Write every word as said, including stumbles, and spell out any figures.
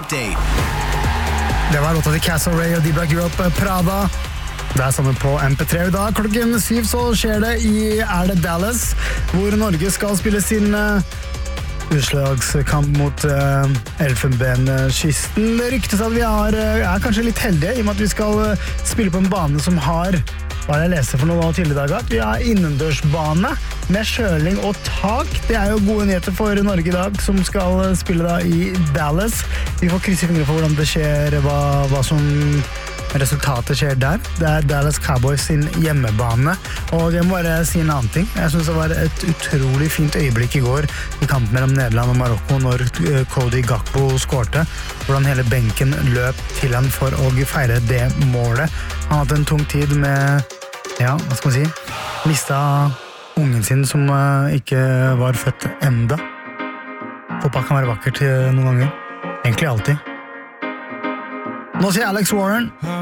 Update. Det var låta til Castle Ray og D-Block Europe Prada. Det er sammen på M P tre i dag. Klokken syv så skjer det i Er det Dallas, hvor Norge skal spille sin uh, utslagskamp mot uh, Elfenbenskysten. Det ryktes at vi er, uh, er kanskje litt heldige, i og med at vi skal uh, spille på en bane som har, hva jeg leste for noen tidligere dag, at vi har innendørsbane med kjøling og tak. Det er jo gode nyheter for Norge i dag, som skal spille da i Dallas. Vi får krysse fingre for hvordan det skjer, hva, hva som resultatet skjer der. Det er Dallas Cowboys sin hjemmebane, og jeg må bare si en annen ting. Jeg synes det var et utrolig fint øyeblikk i går i kampen mellom Nederland og Marokko når Cody Gakpo skårte, hvordan hele benken løp til han for å feire det målet. Han hadde en tung tid med, ja, hva skal man si, mistet ungen sin som uh, ikke var født enda. Fotball kan være vakkert noen ganger. Egentlig alltid. Nå sier Alex Warren